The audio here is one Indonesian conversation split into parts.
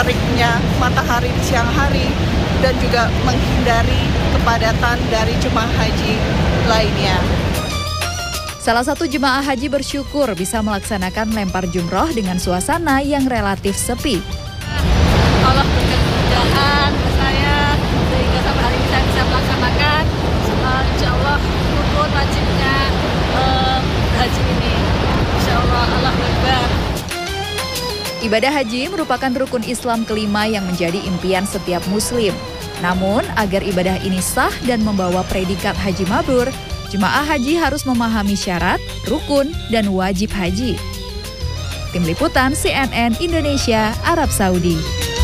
teriknya matahari di siang hari dan juga menghindari kepadatan dari jemaah haji lainnya. Salah satu jemaah haji bersyukur bisa melaksanakan lempar jumroh dengan suasana yang relatif sepi. Allah berikan kemudahan ke saya sehingga sampai hari ini saya bisa melaksanakan insya Allah rukun wajibnya haji ini. Insya Allah Allah Akbar. Ibadah haji merupakan rukun Islam kelima yang menjadi impian setiap muslim. Namun, agar ibadah ini sah dan membawa predikat haji mabrur, jemaah haji harus memahami syarat, rukun, dan wajib haji. Tim Liputan CNN Indonesia, Arab Saudi.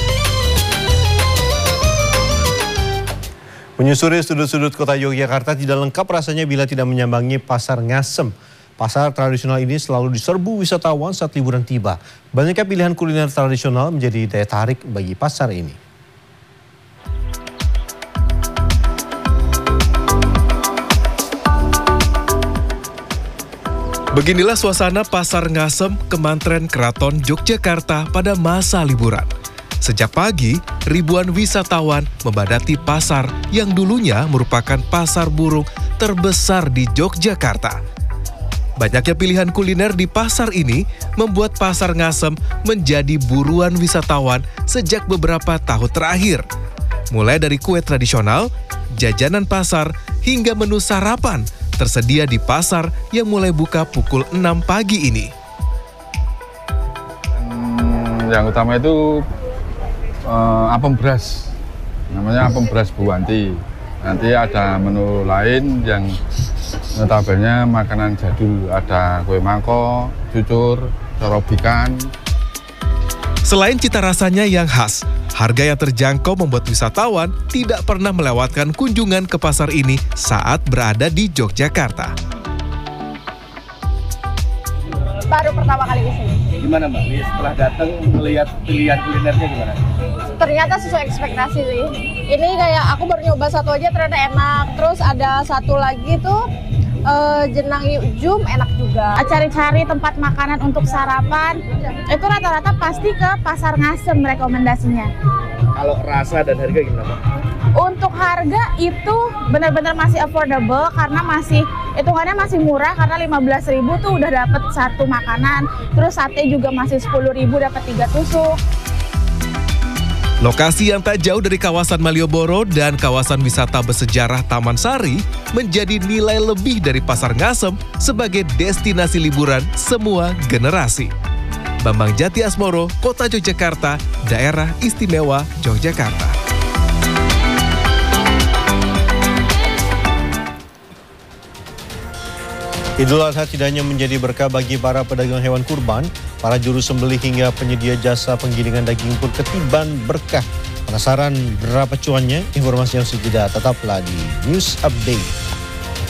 Menyusuri sudut-sudut kota Yogyakarta tidak lengkap rasanya bila tidak menyambangi Pasar Ngasem. Pasar tradisional ini selalu diserbu wisatawan saat liburan tiba. Banyaknya pilihan kuliner tradisional menjadi daya tarik bagi pasar ini. Beginilah suasana Pasar Ngasem, Kemantren Keraton Yogyakarta pada masa liburan. Sejak pagi, ribuan wisatawan membadati pasar yang dulunya merupakan pasar burung terbesar di Yogyakarta. Banyaknya pilihan kuliner di pasar ini membuat Pasar Ngasem menjadi buruan wisatawan sejak beberapa tahun terakhir. Mulai dari kue tradisional, jajanan pasar, hingga menu sarapan tersedia di pasar yang mulai buka pukul 6 pagi ini. Yang utama itu apem beras, namanya apem beras Bu Wanti. Nanti ada menu lain yang notabene makanan jadul, ada kue mangkok, cucur, corob ikan. Selain cita rasanya yang khas, harga yang terjangkau membuat wisatawan tidak pernah melewatkan kunjungan ke pasar ini saat berada di Yogyakarta. Baru pertama kali ke sini. Gimana Mbak? Setelah datang melihat pilihan kulinernya gimana? Ternyata sesuai ekspektasi sih. Ini kayak aku baru nyoba satu aja ternyata enak. Terus ada satu lagi tuh jenang yukjum enak juga. Cari-cari tempat makanan untuk sarapan itu rata-rata pasti ke Pasar Ngasem rekomendasinya. Kalau rasa dan harga gimana Mbak? Untuk harga itu benar-benar masih affordable karena hitungannya masih murah karena 15.000 tuh udah dapat satu makanan. Terus sate juga masih 10.000 dapat 3 tusuk. Lokasi yang tak jauh dari kawasan Malioboro dan kawasan wisata bersejarah Taman Sari menjadi nilai lebih dari Pasar Ngasem sebagai destinasi liburan semua generasi. Bambang Jati Asmoro, Kota Yogyakarta, Daerah Istimewa Yogyakarta. Idul Adha tidak hanya menjadi berkah bagi para pedagang hewan kurban, para juru sembelih hingga penyedia jasa penggilingan daging pun ketiban berkah. Penasaran berapa cuannya? Informasi yang sudah tetaplah di News Update.